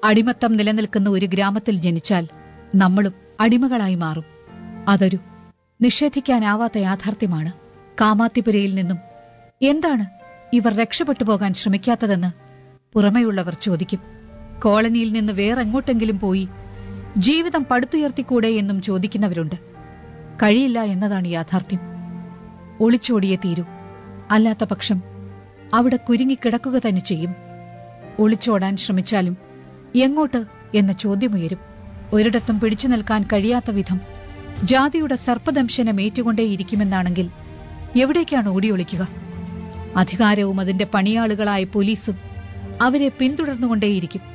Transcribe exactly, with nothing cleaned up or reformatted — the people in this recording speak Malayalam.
അടിമത്തം നിലനിൽക്കുന്ന ഒരു ഗ്രാമത്തിൽ ജനിച്ചാൽ നമ്മളും അടിമകളായി മാറും. അതൊരു നിഷേധിക്കാനാവാത്ത യാഥാർത്ഥ്യമാണ്. കാമാത്തിപുരയിൽ നിന്നും എന്താണ് ഇവർ രക്ഷപ്പെട്ടു പോകാൻ ശ്രമിക്കാത്തതെന്ന് പുറമെയുള്ളവർ ചോദിക്കും. കോളനിയിൽ നിന്ന് വേറെങ്ങോട്ടെങ്കിലും പോയി ജീവിതം പടുത്തുയർത്തിക്കൂടെ എന്നും ചോദിക്കുന്നവരുണ്ട്. കഴിയില്ല എന്നതാണ് യാഥാർത്ഥ്യം. ഒളിച്ചോടിയേ തീരൂ, അല്ലാത്ത പക്ഷം അവിടെ കുരുങ്ങിക്കിടക്കുക തന്നെ ചെയ്യും. ഒളിച്ചോടാൻ ശ്രമിച്ചാലും എങ്ങോട്ട് എന്ന ചോദ്യമുയരും. ഒരിടത്തും പിടിച്ചു നിൽക്കാൻ കഴിയാത്ത വിധം ജാതിയുടെ സർപ്പദംശനം ഏറ്റുകൊണ്ടേയിരിക്കുമെന്നാണെങ്കിൽ എവിടേക്കാണ് ഓടിയൊളിക്കുക? അധികാരവും അതിന്റെ പണിയാളുകളായ പോലീസും അവരെ പിന്തുടർന്നുകൊണ്ടേയിരിക്കും.